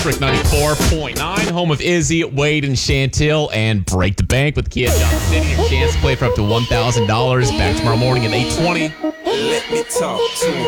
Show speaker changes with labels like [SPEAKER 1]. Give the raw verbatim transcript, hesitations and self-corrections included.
[SPEAKER 1] District ninety-four point nine, home of Izzy, Wade, and Chantil, and Break the Bank with Kia Johnson City. Your chance to play for up to one thousand dollars. Back tomorrow morning at eight twenty.
[SPEAKER 2] Let me talk to